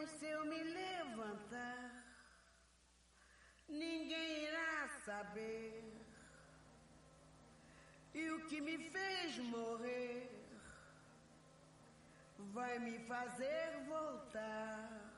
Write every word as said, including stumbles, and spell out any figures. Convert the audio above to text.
Mas se eu me levantar, ninguém irá saber. E o que me fez morrer vai me fazer voltar.